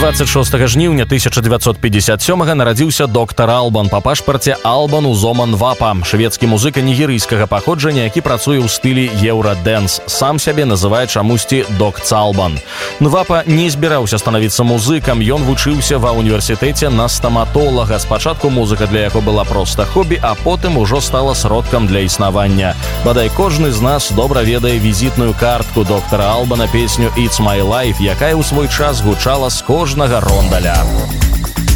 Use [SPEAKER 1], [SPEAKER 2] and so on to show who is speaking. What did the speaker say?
[SPEAKER 1] 26 жніўня 1957 нарадзіўся доктар Албан, па пашпарце Албан Узоман Вапа, шведскі музыка нігерыйскага паходжання, які працуе ў стылі еўра-дэнс. Сам сябе называе чамусьці Докц Албан. Вапа не збіраўся станавіцца музыкам, ён вучыўся ва ўніверсітэце на стаматолага. Спачатку музыка для яго была проста хобі, а потым ужо стала сродкам для існавання. Бадай кожны з нас добра ведае візітную картку доктара Албана, песню «It's my life», якая ў свой час гучала з кожнага рондаля.